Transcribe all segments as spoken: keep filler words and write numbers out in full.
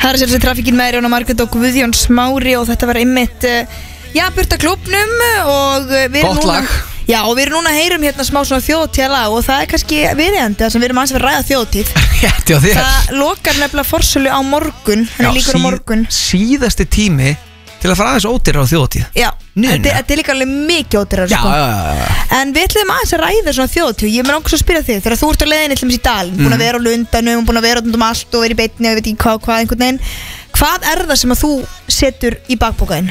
Það er sér trafikinn með Jóna Margrét og Guðjón Smári og þetta var einmitt uh, já, burta klúbnum og við erum Gott núna lag. Já, og við erum núna að heyrum hérna smá svona þjóðtíðalag og það er kannski viðeigandi þar sem við erum aðeins að ræða þjóðtíð. Rétti á þér. Það lokar nefnilega forsölu á morgun, henni líkur á morgun. Síðasti tími til að fara aðeins ódýrar á þjóðtíð. Já, Nuna. þetta þetta er líka alveg mikið ódýrar Já, sko. já, já, já. En við ætlum aðeins að ræða svona þjóðtíð. Ég með langar svo að spyrja þig, þegar þú ert á leiðinni til dæmis í dalinn, búin að vera á Lundanum, búin að vera út um allt og vera í beinni og ég veit ekki hvað, hvað einhvern veginn. Hvað er það sem að þú setur í bakpokaðinn?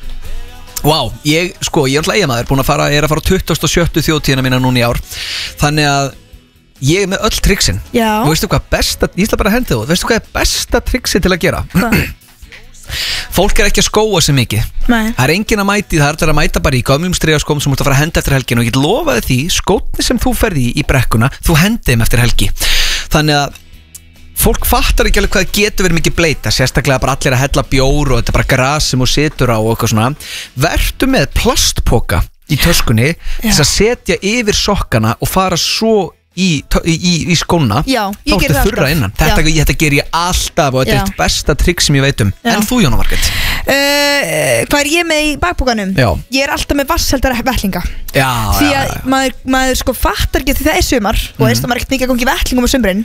Vá, wow, ég, sko, ég er alltaf eiginmaður, búin að fara, ég er að fara á tuttugasta og sjötta þjóðtíðina mína núna í ár. Þannig að ég er með öll triksin. Já. Og veistu hvað besta, ég ætla bara að henda þú, veistu hvað er besta triksin til að gera? Hvað? Fólk er ekki að skóa sig mikið. Nei. Það er engin að mæti, það er allir að mæta bara í gömlum strigaskóm sem þú ert að fara að henda eftir helgin og ég get lofaði því, skótni sem þú ferði í í brekkuna, þú hendi þeim eftir helgi. Þannig að fólk fattar ekki alveg hvað getur verið mikið bleita, sérstaklega bara allir að hella bjór og þetta er bara gras sem þú situr á og eitthvað svona. Vertu með plastpoka í töskunni til að setja yfir sokkana og fara svo í, í, í, í skóna. Já, ég þá geri það ertu þurra alltaf. innan. Þetta, ég, þetta ger ég alltaf og þetta Já. er eitt besta trikk sem ég veit um. Já. En þú, Jóna Margrét? Uh, hvað er ég með í bakpokanum? Já. Ég er alltaf með vasseldara vettlinga. Já, Því já, að já. maður, maður sko fattar ekki því það er sumar og veist að maður er ekkert mikið að gangi í vettlingum á sumrin.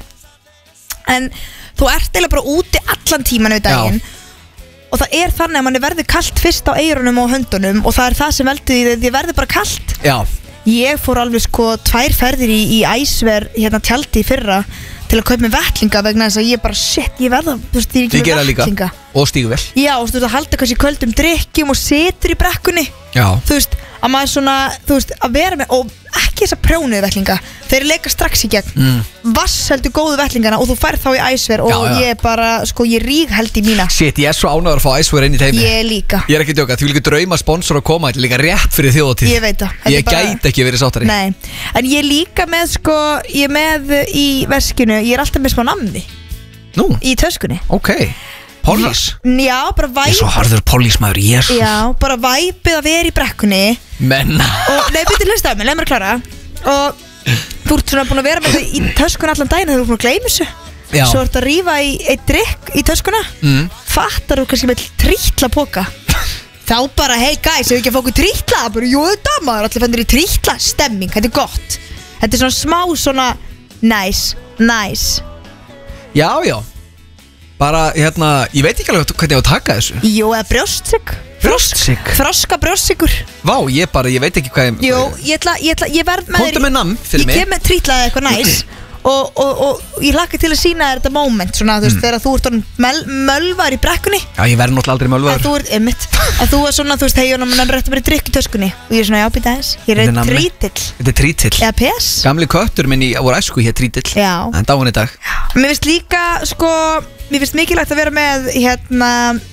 En þú ert eiginlega bara úti allan tíman við daginn. Og það er þannig að manni verður kalt fyrst á eyrunum og höndunum og það er það sem veldur því því verður bara kalt. Já. Ég fór alveg sko tvær ferðir í, í æsver hérna tjaldi í fyrra til að kaupa með vettlinga vegna þess að ég bara shit, ég verða, þú veist, ég er ekki Ég gera með líka vettlinga. og stígu vel. Já, og þú veist að halda kannski köldum drikkjum og situr í brekkunni. Já. Þú veist, að maður svona, þú veist, að vera með og ekki þessa prjónuðu vettlinga. Þeir leika strax í gegn. Mm. Vass heldur góðu vettlingana og þú færð þá í æsver og Já, já. ég bara, sko, ég ríg held í mína. Shit, ég er svo ánægður að fá æsver inn í teimi. Ég líka. Ég er ekki að djóka, því líka drauma sponsor að koma, þetta er líka rétt fyrir þjóðatíð. Ég veit það. Þetta Ég er bara- gæti ekki verið sáttari. Nei, en ég er líka með, sko, ég er með í veskinu, ég er alltaf með smá nammi Nú, í töskunni. ok. Pólís. Já, bara Ég er svo væp. harður pólísmaður, jésus. Já, bara væpið að vera í brekkunni. Menna. Og, nei, byrju, hlusta á mig, leið mér að klára. Og þú ert svona búin að vera með það í töskuna allan daginn, þegar þú ert búin að gleyma þessu. Já. Svo ert að rífa í eitt drikk í töskuna. Mm. Fattar þú kannski með trítla póka. Þá bara, hey guys, hefur ekki að fá okkur trítla? Bara, jú, þetta maður, allir fennir í trítla stemming, þetta er gott. Þetta er svona smá svona nice, nice. Já, já. Bara, hérna, ég veit ekki alveg hvernig ég á að taka þessu. Jú, eða brjóstsygg. Brjóstsygg? Froska brjóstsyggur. Vá, ég bara, ég veit ekki hvað ég... Jú, ég ætla, ég ætla, ég verð með Komdu með namn fyrir mig. Ég kem með trítla eða eitthvað næs og, og, og ég hlakka til að sína þér þetta moment svona, þú veist, þegar þú ert orðin möl, mölvar í brekkunni. Já, ég verð náttúrulega aldrei Að mölvaður. þú ert, einmitt, að þú er svona, þú veist, hei, Jóna, mann réttu bara í drikk í töskunni og ég er svona, já, býta þess, ég Þetta er er nammi. trítill Þetta er trítill. eða pes. Gamli köttur minn í voru æsku hér trítill. Já. En dáin í dag. Mér finnst líka, sko, mér finnst mikilvægt að vera með, hérna,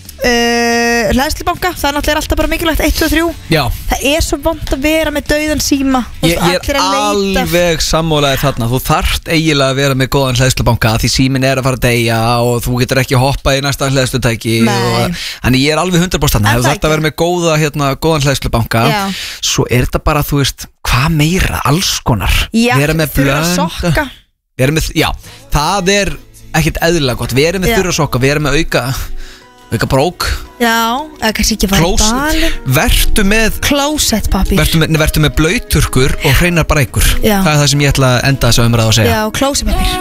uh, hlæðslubanka, það er náttúrulega alltaf bara mikilvægt, eitt, tvö, þrjú. Já. Það er svo vont að vera með dauðan síma. Þú Ég, veist, ég allir er að leita. alveg sammálaðið þarna. Þú þarft eiginlega að vera með góðan hleðslubanka því síminn er að fara að deyja og þú getur ekki hoppað í næsta hleðslutæki. Nei. Þannig ég er alveg hundrað prósent þarna. Er Þú það þarft að ekki? vera með góða, hérna, góðan hleðslubanka. Já. Svo er þetta bara, þú veist, hvað meira, alls konar. Já, Vera með þurra blöndu. sokka. Vera með, já, það er ekkert eðlilega gott. Vera með Já. þurra sokka, vera með auka auka brók, Já, eða kannski ekki fara í klósett. dalinn. Vertu með Closet pappír. Vertu með, vertu með blauturkur og hreinar brækur. Já. Það er það sem ég ætla að enda þess að umræða að segja. Já, closet pappír.